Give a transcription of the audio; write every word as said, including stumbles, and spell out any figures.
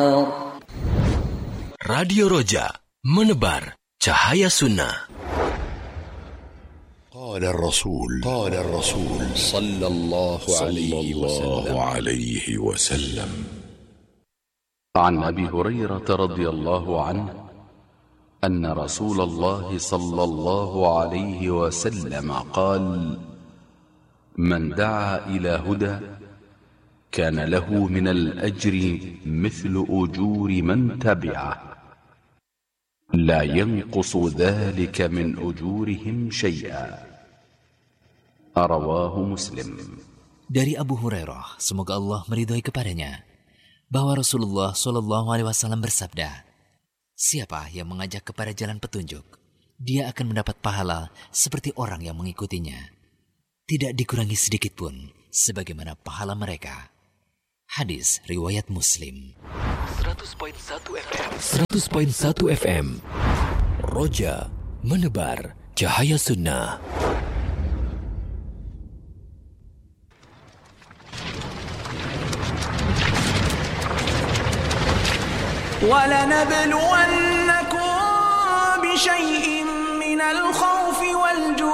Radio Roja, menebar cahaya sunnah. قال الرسول قال الرسول صلى الله عليه وسلم عليه وسلم عن أبي هريرة رضي الله عنه أن رسول الله صلى الله عليه وسلم قال: من دعا إلى هدى كان له من الأجر مثل أجور من تبعه لا ينقص ذلك من أجورهم شيئا. رواه مسلم. Dari Abu Hurairah, semoga Allah meridhai kepadanya, bahwa Rasulullah shallallahu alaihi wasallam bersabda, siapa yang mengajak kepada jalan petunjuk, dia akan mendapat pahala seperti orang yang mengikutinya, tidak dikurangi sedikit pun sebagaimana pahala mereka. Hadis riwayat Muslim. seratus koma satu F M seratus koma satu F M Roja, menebar cahaya sunnah. وَلَنَبْلُوَنَّكُمْ بِشَيْءٍ مِّنَ الْخَوْفِ وَالْجُوعِ